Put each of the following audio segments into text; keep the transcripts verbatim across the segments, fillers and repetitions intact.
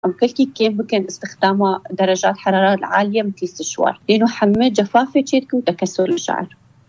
عم كلكي كيف ممكن استخدامها درجات حرارة عالية مثل السشوار لأنه حمى جفافة شيتك وتكسر الشعر.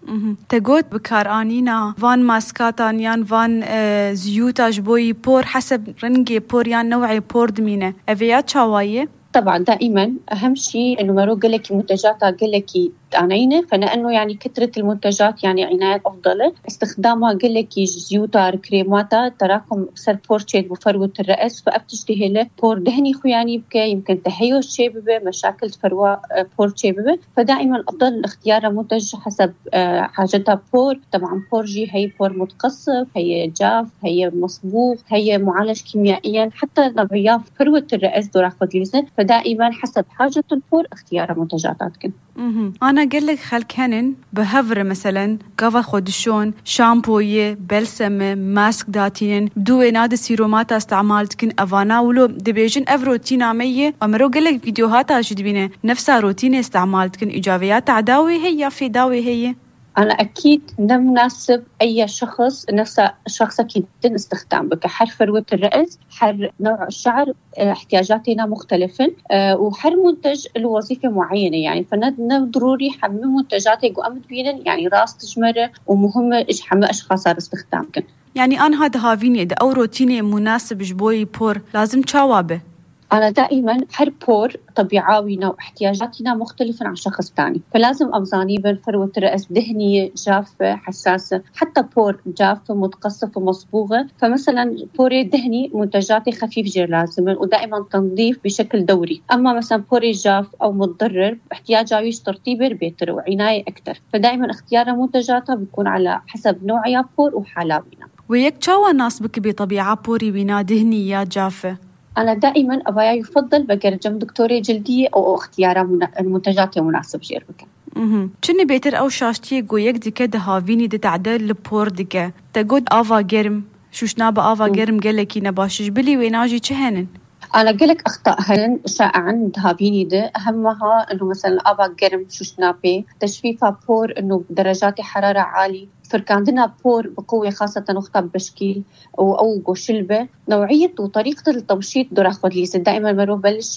تقول بكارانينا فان ماسكاتان يان فان آه زيوتا جبوي بور حسب رنجي بور يان نوعي بور دمينة أفيات شواية. طبعا دائما أهم شيء إنه مرو قلكي منتجاتها قلكي عنينة، فلأنه يعني كثرة المنتجات يعني عناية أفضل. استخدامها قلكي زيوتها كريماتها تراكم أكثر بورشيت بفروة الرأس، فأبتشتهي له بور دهني خياني بكي يمكن تهيج شببة مشاكل فروة بور شببة، فدائما أفضل اختيار منتج حسب حاجتها. بور طبعا بور جي هي بور متقصف، هي جاف، هي مصبوغ، هي معالج كيميائيا، حتى نوعيات فروة الرأس دراخد ليزن، فدائما حسب حاجة البور اختيار منتجاتكم. أنا أقول لك خلك هنن بهفر مثلا قفا خودشون شامبوية بلسمة ماسك داتين بدو ناد سيرومات استعمالتكن أفانا ولو دبيجن أف روتين مية أمرو قل لك فيديوهات أشدبينه نفسها روتين استعمالتكن إيجابيات عداوي هي في داوي هي. أنا أكيد نمناسب أي شخص نفس شخص أكيد استخدام بك حر فروة الرأس، حر نوع الشعر، احتياجاتنا مختلفة، وحر منتج الوظيفة معينة يعني، فندنا ضروري حمل منتجات يقومت بينا يعني راس تجمرة ومهمة إيش حمل أشخاص صار استخدامك. يعني أنا هذا هافيني إذا أو روتيني مناسب جبوي بور لازم تشاوبه. أنا دائما حر بور طبيعاوينا واحتياجاتنا مختلفة عن شخص تاني، فلازم أمزاني بين فروة الرأس دهنية جافة حساسة، حتى بور جافة متقصفة مصبوغة، فمثلا بوري دهني منتجاتي خفيف جير لازم ودائما تنظيف بشكل دوري. أما مثلا بوري جاف أو متضرر احتياجها يش ترطيب بيتر وعناية أكثر، فدائما اختيار منتجاتها بيكون على حسب نوعها بور وحالابنا. ويك تشاوى ناس بك بطبيعة بوري بنا دهنية جافة؟ أنا دائما أبايا يفضل بقر جم دكتورة جلدية أو اختيار المنتجات المناسب جير بك. اها شنو بيتر أو شاشتي قويك دي كده هافيني دي تعدل البور ديكا تقول آفا جرم شوش نابا آفا جرم قالكي نباشش بلي ويناجي چهنن. أنا قلك أخطاء هلن شائعا دهابيني ده أهمها إنه مثلا آفا جرم شوش نابي تجفيفها بور إنه بدرجات حرارة عالية، فركاندنا بور بقوة خاصة نخطب بشكيل أو قوشلبة. نوعية وطريقة التمشيط دراخد ليس دائما مرو بلش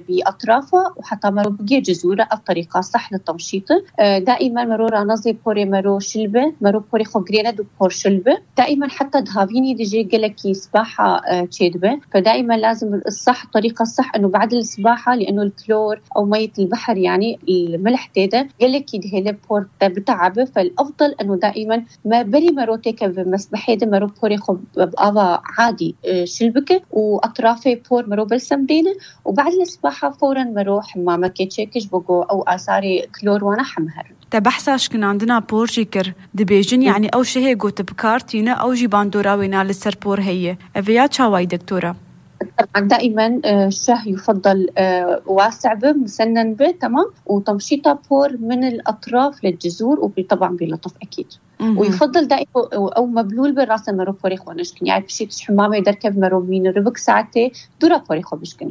بأطرافه وحتى مرو بقية جزورة الطريقة صح للتمشيط. دائما مرو رانزي بوري مرو شلبة مرو بوري خجرينة دو بور شلبة. دائما حتى دهابيني ديجي قلكي سباحة تشيدبة، فدائما لازم الصح طريقة الصح إنه بعد السباحة لأنه الكلور أو مية البحر يعني الملح تيدا قلكي دهيلة بور بتعبه، فالأفضل إنه دائما ما بري مروتك بمسبحة ده مرو بوري خب بأضاء عادي شلبكة وأطرافه بور مرو بالسمدينة، وبعد السباحة فورا مرو حمامة كيتشيكش بقو أو آثاري كلور وانا حمهر. تبحثاش كنا عندنا بور شكر دبيجن يعني أو شيء قوت بكارتينا أو جيبان دوراوينا للسر بور هي أفيات شاواي دكتورة. طبعا دائما الشه يفضل واسع به مسنن به تمام، وتمشيطه بور من الأطراف للجذور وطبعا بلطف أكيد. ويفضل دائما أو مبلول بالراس مرو بوريخ ونشكن يعني بشيت حمامة يدركب مرو مين ربك ساعته دورا بوريخ وبشكن.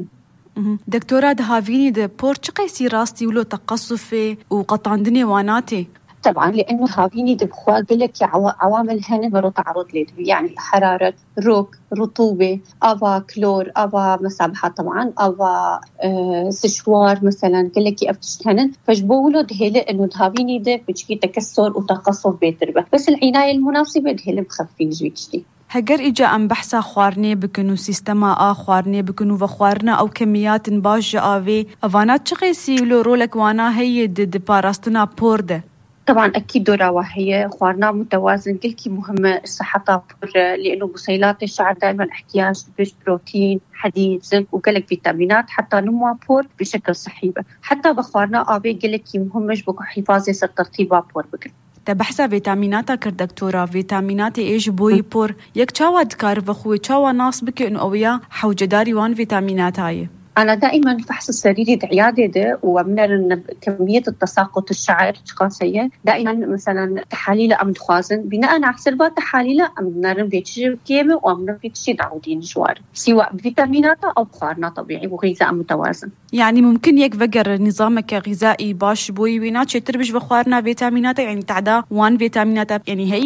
دكتورة دهافيني ده بور چقيسي راستي ولو تقصفي وقطعن دنيا واناتي؟ طبعا لأنه هافيني دبخوال بلك عوامل هنا مرو تعرض ليه يعني حرارة روك رطوبة أبا كلور أبا مسابحات طبعا أبا آه سشوار مثلا قلكي أفتشتهنن فجبولو دهيلة إنه دهافيني ده بجي تكسر وتقصف بيتربه، بس العناية المناسبة دهيلة بخفين جويتشتي. هجر إجا أم بحثا خوارني بكنو سيستما آ خوارني بكنو وخوارنا أو كميات باش جاوي أفانات شقي سيولو رولك وانا هي دي دي باراستنا بورده. طبعا أكيد دورة وهي خوارنا متوازن كلكي مهمة الصحة لأنه بصيلات الشعر دائما احتياج بيش بروتين حديد زنك وقلك فيتامينات حتى نمو بور بشكل صحي، حتى بخوارنا آبي قلكي مهمش بكو حفاظي سر ترطيبها بور بكل. تبحثا فيتاميناتا كر دكتورة فيتاميناتي إيش بوي بور يك تشاوا دكار بخوي تشاوا ناس بك إنه أويا حوجداري وان فيتامينات هاي. أنا دائما فحص السريري بعيادة ده ومن كمية التساقط الشعر قاسية دائما مثلا تحاليل أم دخازن بناء على حسب تحاليل أم نرم بيتشير كيمة وأم بيتشير عودين جوار سواء فيتامينات أو بخارنا طبيعي وغذاء متوازن. يعني ممكن يك فقر نظامك غذائي باش بوي وينات شتر بش بخارنا فيتامينات يعني تعدا وان فيتامينات يعني هي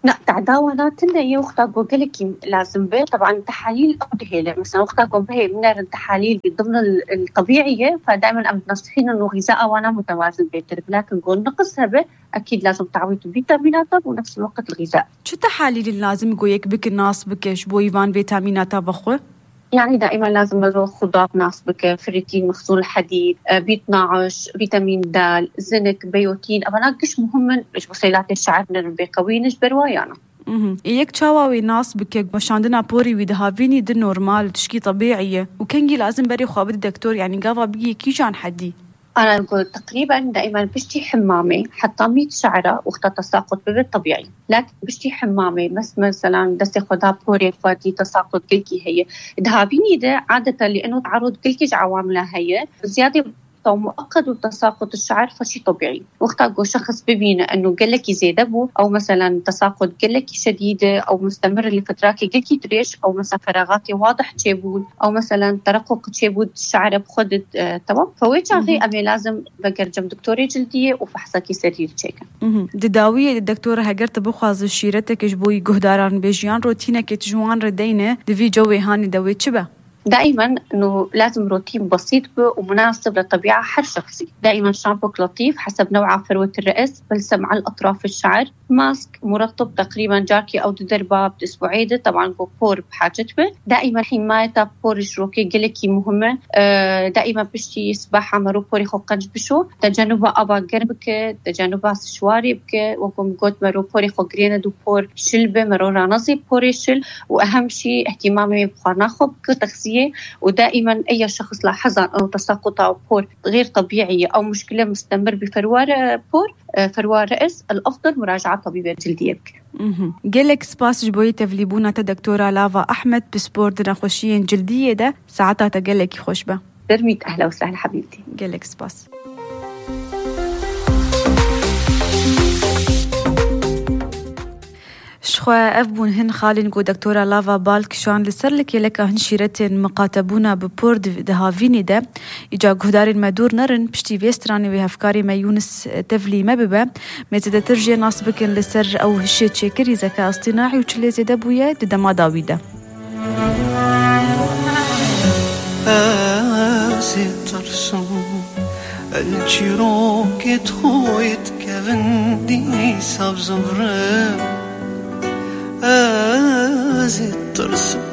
لا تعداونات هي وقتا قولك لازم به طبعا تحاليل أودهيلة مثلا وقتا قوله من التحاليل ضمن الطبيعية فدائما أم نصحين إنه غذاء وانا متوازن بيتر لكن قول نقصها به أكيد لازم تعويض فيتامينات ونفس الوقت الغذاء. شو التحاليل اللي لازم يقولك بك الناس بك شبو يفان فيتامينات بخوه؟ يعني دائما لازم نزور خضار ناسبك فريتين مخزون الحديد بي اثناشر فيتامين د زنك بيوتين أبناقش مهم مش بصيلات الشعر بقوينش بروايانا. اها يك تشاواوي ناس بك مش عندنا بوري ويدهافيني دي نورمال تشكي طبيعية وكنجي لازم بري خوابد الدكتور يعني قافا بيجي كيجان حدي. أنا أقول تقريباً دائماً بشتي حمامة حتى ميت شعرة وقت تساقط بالطبيعي لكن بشتي حمامة بس مثلاً دستي خدها بوري فاتي تساقط كلكي هي دهابيني ده عادة لأنه تعرض كلكي عواملها هي زيادة أو مؤقت وتساقط الشعر فشي طبيعي وقت أقول شخص ببينه أنه قلكي زي دبو أو مثلا تساقط قلكي شديدة أو مستمر لفترات قلكي تريش أو مثلا فراغاتي واضح تشيبود أو مثلا ترقق تشيبود الشعر بخدت آه تمام فويش أغي أمي لازم بقرجم دكتوري جلدية وفحصكي سرير تشيكا دداوية الدكتورة هقرت بخواز الشيرتك جبوي قهداران بيجيان روتينك تجوان ردينة دفي جوي هاني دوي تشبه دائما انه لازم روتين بسيط ومناسب للطبيعه حر شخصي دائما شامبوك لطيف حسب نوع فروه الراس بلسم على الاطراف الشعر ماسك مرطب تقريبا جاركي او درباب اسبوعين طبعا بور بحاجته دائما حمايه بور شروكي جلكي مهمه دائما بشتي سباحه مرو بوري خوقنج بشو تجنب ابا قربك تجنب سشواري بك وكم قد مرو بوري خوغرينا دو بور شلبه مرو رانزي بوري شل واهم شيء اهتمامي بخناخب كتغذيه ودائما أي شخص لاحظ أنه تساقط أو بور غير طبيعية أو مشكلة مستمر بفروار بور فروار رأس الأفضل مراجعة طبيبة جلدية بك. قلك سباس جبوي تفليبونا دكتورة لافا أحمد بسبور دنا خوشيين جلدية ده ساعتها تقلك خوشبة درميت أهلا وسهلا حبيبتي قلك سباس. شخوا أفبون هن خالين قو دكتورة لافا بالك شان لسرلك يلك هن شيرتين مقاتبونا ببور دهافيني ده إجا قهدار مدور نرن بشتي فيستراني وهفكاري ما يونس تفلي مببا ميزة ترجي ناصبك لسر أو هشيت شكري ذكاء اصطناعي وشلي زي دبويا ددما داويدا أزيترسم الجيروك تخويت كفندي ساب زمرم أزيترسم